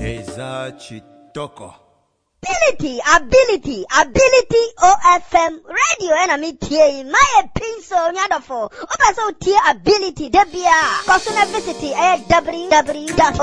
Ezachitoko. Ability, OFM radio and a meeting. My pencil, yadafo. Opa so ability, debia. Cosuna visit www.ofm.com.